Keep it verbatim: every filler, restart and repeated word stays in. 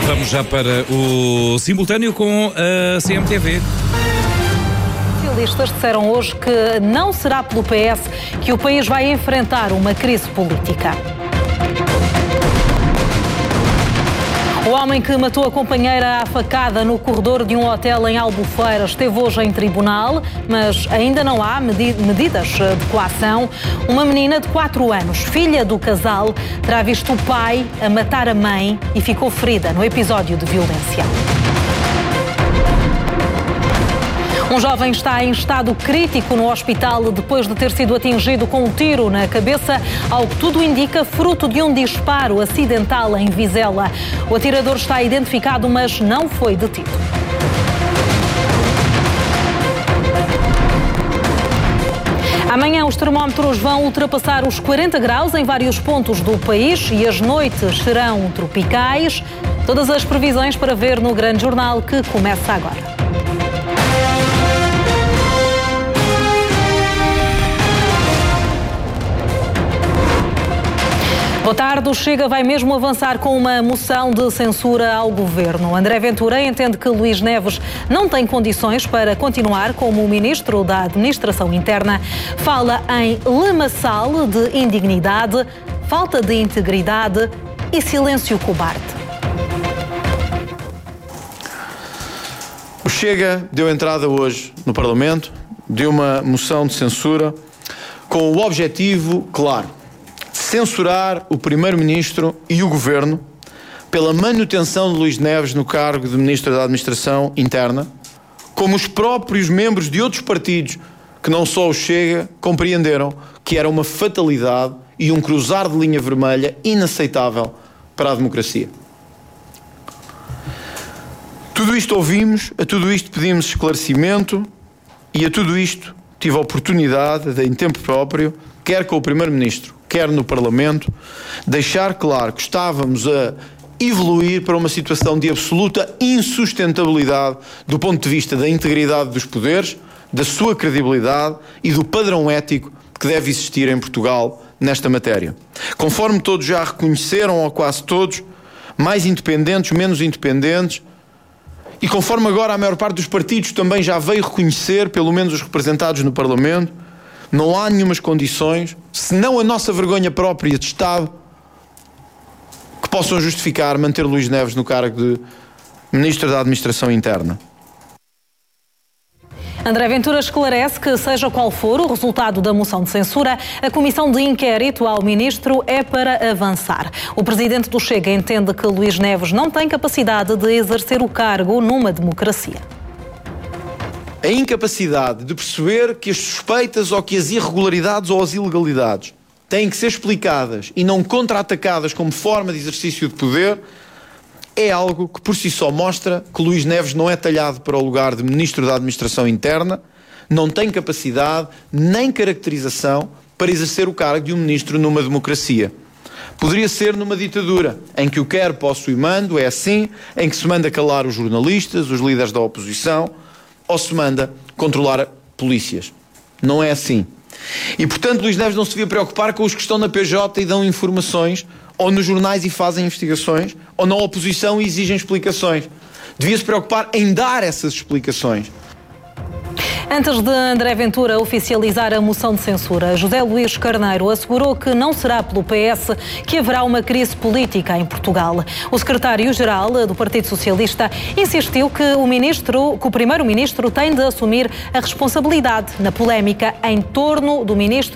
Vamos já para o simultâneo com a C M T V. Os socialistas disseram hoje que não será pelo P S que o país vai enfrentar uma crise política. O homem que matou a companheira à facada no corredor de um hotel em Albufeira esteve hoje em tribunal, mas ainda não há medi- medidas de coação. Uma menina de quatro anos, filha do casal, terá visto o pai a matar a mãe e ficou ferida no episódio de violência. Um jovem está em estado crítico no hospital depois de ter sido atingido com um tiro na cabeça, ao que tudo indica fruto de um disparo acidental em Vizela. O atirador está identificado, mas não foi detido. Amanhã os termómetros vão ultrapassar os quarenta graus em vários pontos do país e as noites serão tropicais. Todas as previsões para ver no Grande Jornal, que começa agora. Boa tarde. O Chega vai mesmo avançar com uma moção de censura ao governo. André Ventura entende que Luís Neves não tem condições para continuar como ministro da Administração Interna. Fala em lamaçal de indignidade, falta de integridade e silêncio cobarde. O Chega deu entrada hoje no Parlamento de uma moção de censura com o objetivo claro: censurar o Primeiro-Ministro e o Governo pela manutenção de Luís Neves no cargo de Ministro da Administração Interna, como os próprios membros de outros partidos, que não só o Chega, compreenderam que era uma fatalidade e um cruzar de linha vermelha inaceitável para a democracia. Tudo isto ouvimos, a tudo isto pedimos esclarecimento e a tudo isto tive a oportunidade, de, em tempo próprio, quer com o Primeiro-Ministro, quer no Parlamento, deixar claro que estávamos a evoluir para uma situação de absoluta insustentabilidade do ponto de vista da integridade dos poderes, da sua credibilidade e do padrão ético que deve existir em Portugal nesta matéria. Conforme todos já reconheceram, ou quase todos, mais independentes, menos independentes, e conforme agora a maior parte dos partidos também já veio reconhecer, pelo menos os representados no Parlamento, não há nenhumas condições, senão a nossa vergonha própria de Estado, que possam justificar manter Luís Neves no cargo de Ministro da Administração Interna. André Ventura esclarece que, seja qual for o resultado da moção de censura, a comissão de inquérito ao ministro é para avançar. O presidente do Chega entende que Luís Neves não tem capacidade de exercer o cargo numa democracia. A incapacidade de perceber que as suspeitas ou que as irregularidades ou as ilegalidades têm que ser explicadas e não contra-atacadas como forma de exercício de poder é algo que por si só mostra que Luís Neves não é talhado para o lugar de Ministro da Administração Interna, não tem capacidade nem caracterização para exercer o cargo de um Ministro numa democracia. Poderia ser numa ditadura, em que o quero, posso e mando, é assim, em que se manda calar os jornalistas, os líderes da oposição, ou se manda controlar polícias. Não é assim. E, portanto, Luís Neves não se devia preocupar com os que estão na P J e dão informações, ou nos jornais e fazem investigações, ou na oposição e exigem explicações. Devia se preocupar em dar essas explicações. Antes de André Ventura oficializar a moção de censura, José Luís Carneiro assegurou que não será pelo P S que haverá uma crise política em Portugal. O secretário-geral do Partido Socialista insistiu que o ministro, que o primeiro-ministro tem de assumir a responsabilidade na polémica em torno do ministro